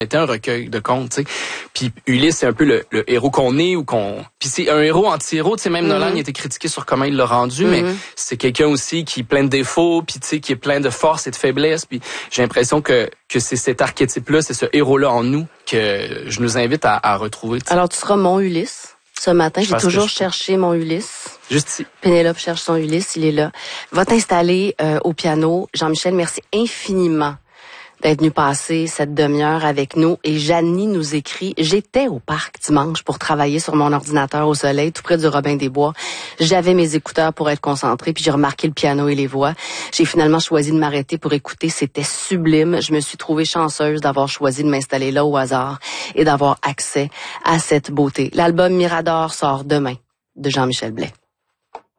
C'était un recueil de contes, tu sais. Puis Ulysse, c'est un peu le héros qu'on est ou qu'on... Puis c'est un héros anti-héros, tu sais, même Nolan, il a été critiqué sur comment il l'a rendu, mais c'est quelqu'un aussi qui est plein de défauts, puis tu sais, qui est plein de force et de faiblesse, puis j'ai l'impression que c'est cet archétype-là, c'est ce héros-là en nous que je nous invite à retrouver, t'sais. Alors, tu seras mon Ulysse. Ce matin, j'ai toujours cherché mon Ulysse. Juste ici. Pénélope cherche son Ulysse, il est là. Va t'installer au piano. Jean-Michel, merci infiniment d'être venu passer cette demi-heure avec nous. Et Janie nous écrit, j'étais au parc dimanche pour travailler sur mon ordinateur au soleil, tout près du Robin des Bois. J'avais mes écouteurs pour être concentrée, puis j'ai remarqué le piano et les voix. J'ai finalement choisi de m'arrêter pour écouter. C'était sublime. Je me suis trouvée chanceuse d'avoir choisi de m'installer là au hasard et d'avoir accès à cette beauté. L'album Mirador sort demain de Jean-Michel Blais.